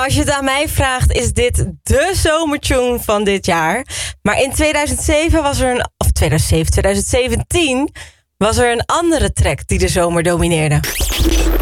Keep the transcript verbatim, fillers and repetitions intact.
als je het aan mij vraagt, is dit de zomertune van dit jaar. Maar in tweeduizend zeven was er een... Of tweeduizend zeven, tweeduizend zeventien was er een andere track die de zomer domineerde.